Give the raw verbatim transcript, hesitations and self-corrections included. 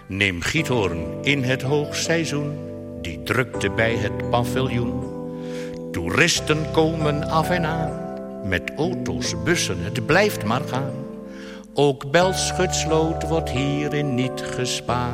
Neem Giethoorn in het hoogseizoen, die drukte bij het paviljoen. Toeristen komen af en aan, met auto's, bussen, het blijft maar gaan. Ook Belschut-Sloot wordt hierin niet gespaard.